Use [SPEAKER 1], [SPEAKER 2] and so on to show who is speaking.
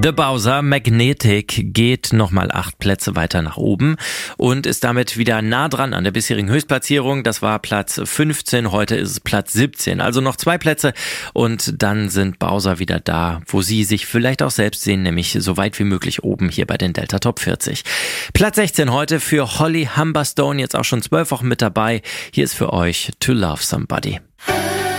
[SPEAKER 1] The Bowser Magnetic geht nochmal 8 Plätze weiter nach oben und ist damit wieder nah dran an der bisherigen Höchstplatzierung. Das war Platz 15, heute ist es Platz 17. Also noch 2 Plätze und dann sind Bowser wieder da, wo sie sich vielleicht auch selbst sehen, nämlich so weit wie möglich oben hier bei den Delta Top 40. Platz 16 heute für Holly Humberstone, jetzt auch schon 12 Wochen mit dabei. Hier ist für euch To Love Somebody.